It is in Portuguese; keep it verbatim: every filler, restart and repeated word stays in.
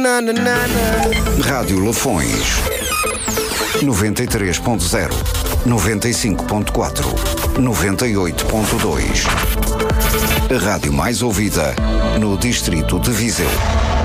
na, na, na, na. Rádio Lafões. noventa e três ponto zero, noventa e cinco ponto quatro, noventa e oito ponto dois. A rádio mais ouvida no distrito de Viseu.